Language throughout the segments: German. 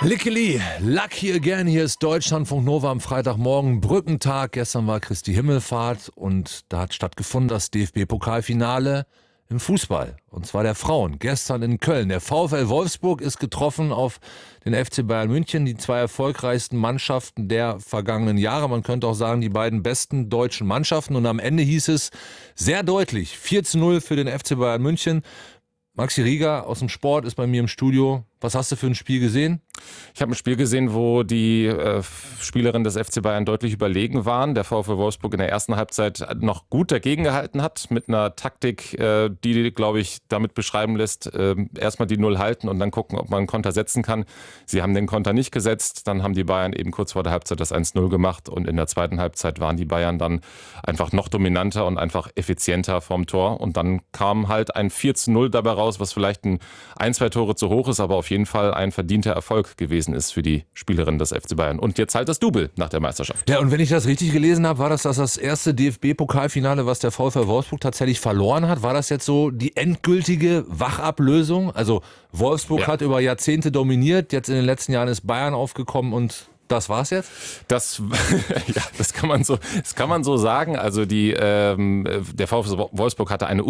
Lickeli, Lucky Again, hier ist Deutschlandfunk Nova am Freitagmorgen, Brückentag. Gestern war Christi Himmelfahrt und da hat stattgefunden das DFB-Pokalfinale im Fußball. Und zwar der Frauen, gestern in Köln. Der VfL Wolfsburg ist getroffen auf den FC Bayern München, die zwei erfolgreichsten Mannschaften der vergangenen Jahre. Man könnte auch sagen, die beiden besten deutschen Mannschaften. Und am Ende hieß es sehr deutlich, 4:0 für den FC Bayern München. Maxi Rieger aus dem Sport ist bei mir im Studio. Was hast du für ein Spiel gesehen? Ich habe ein Spiel gesehen, wo die Spielerinnen des FC Bayern deutlich überlegen waren. Der VfL Wolfsburg in der ersten Halbzeit noch gut dagegen gehalten hat mit einer Taktik, die, glaube ich, damit beschreiben lässt, erstmal die Null halten und dann gucken, ob man einen Konter setzen kann. Sie haben den Konter nicht gesetzt. Dann haben die Bayern eben kurz vor der Halbzeit das 1:0 gemacht und in der zweiten Halbzeit waren die Bayern dann einfach noch dominanter und einfach effizienter vorm Tor. Und dann kam halt ein 4:0 dabei raus, was vielleicht ein 2 Tore zu hoch ist, aber auf jeden Fall ein verdienter Erfolg gewesen ist für die Spielerin des FC Bayern. Und jetzt halt das Double nach der Meisterschaft. Ja, und wenn ich das richtig gelesen habe, war das erste DFB-Pokalfinale, was der VfL Wolfsburg tatsächlich verloren hat. War das jetzt so die endgültige Wachablösung? Also Wolfsburg hat über Jahrzehnte dominiert, jetzt in den letzten Jahren ist Bayern aufgekommen und das war's jetzt? Das kann man so sagen. Also der VfL Wolfsburg hatte eine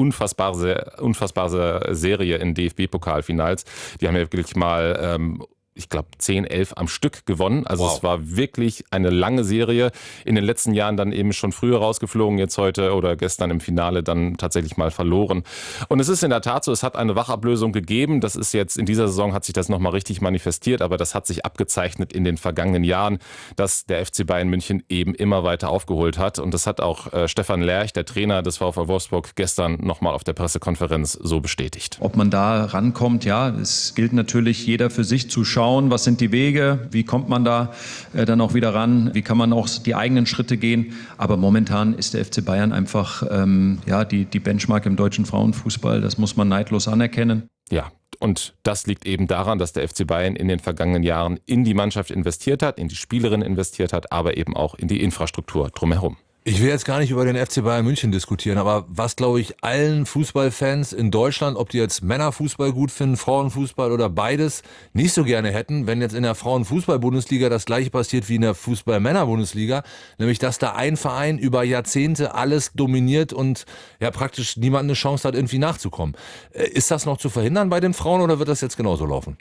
unfassbare Serie in DFB-Pokalfinals. Die haben ja wirklich mal ich glaube 10, 11 am Stück gewonnen. Also Es war wirklich eine lange Serie. In den letzten Jahren dann eben schon früher rausgeflogen, jetzt heute oder gestern im Finale dann tatsächlich mal verloren. Und es ist in der Tat so, es hat eine Wachablösung gegeben. Das ist jetzt, in dieser Saison hat sich das nochmal richtig manifestiert, aber das hat sich abgezeichnet in den vergangenen Jahren, dass der FC Bayern München eben immer weiter aufgeholt hat. Und das hat auch Stefan Lerch, der Trainer des VfL Wolfsburg, gestern nochmal auf der Pressekonferenz so bestätigt. Ob man da rankommt, ja, es gilt natürlich jeder für sich zu schauen, was sind die Wege, wie kommt man da dann auch wieder ran, wie kann man auch die eigenen Schritte gehen. Aber momentan ist der FC Bayern einfach die Benchmark im deutschen Frauenfußball, das muss man neidlos anerkennen. Ja, und das liegt eben daran, dass der FC Bayern in den vergangenen Jahren in die Mannschaft investiert hat, in die Spielerinnen investiert hat, aber eben auch in die Infrastruktur drumherum. Ich will jetzt gar nicht über den FC Bayern München diskutieren, aber was, glaube ich, allen Fußballfans in Deutschland, ob die jetzt Männerfußball gut finden, Frauenfußball oder beides, nicht so gerne hätten, wenn jetzt in der Frauenfußball-Bundesliga das gleiche passiert wie in der Fußball-Männer-Bundesliga, nämlich dass da ein Verein über Jahrzehnte alles dominiert und ja praktisch niemand eine Chance hat, irgendwie nachzukommen. Ist das noch zu verhindern bei den Frauen oder wird das jetzt genauso laufen?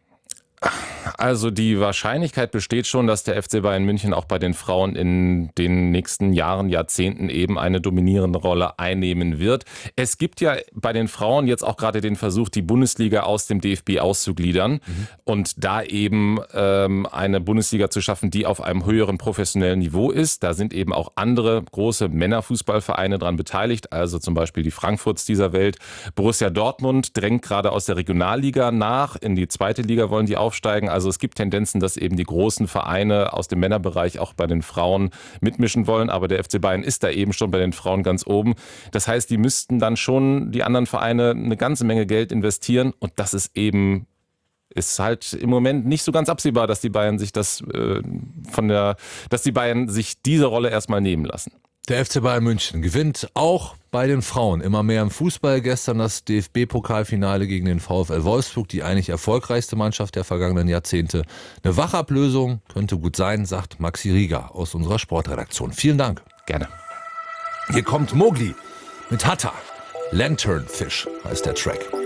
Also die Wahrscheinlichkeit besteht schon, dass der FC Bayern München auch bei den Frauen in den nächsten Jahren, Jahrzehnten eben eine dominierende Rolle einnehmen wird. Es gibt ja bei den Frauen jetzt auch gerade den Versuch, die Bundesliga aus dem DFB auszugliedern und da eben eine Bundesliga zu schaffen, die auf einem höheren professionellen Niveau ist. Da sind eben auch andere große Männerfußballvereine dran beteiligt, also zum Beispiel die Frankfurts dieser Welt. Borussia Dortmund drängt gerade aus der Regionalliga nach, in die zweite Liga wollen die aufsteigen. Also es gibt Tendenzen, dass eben die großen Vereine aus dem Männerbereich auch bei den Frauen mitmischen wollen. Aber der FC Bayern ist da eben schon bei den Frauen ganz oben. Das heißt, die müssten dann schon, die anderen Vereine, eine ganze Menge Geld investieren. Und das ist halt im Moment nicht so ganz absehbar, dass die Bayern sich dass die Bayern sich diese Rolle erstmal nehmen lassen. Der FC Bayern München gewinnt auch bei den Frauen immer mehr im Fußball. Gestern das DFB-Pokalfinale gegen den VfL Wolfsburg, die eigentlich erfolgreichste Mannschaft der vergangenen Jahrzehnte. Eine Wachablösung könnte gut sein, sagt Maxi Rieger aus unserer Sportredaktion. Vielen Dank. Gerne. Hier kommt Mowgli mit Hatta. Lanternfish heißt der Track.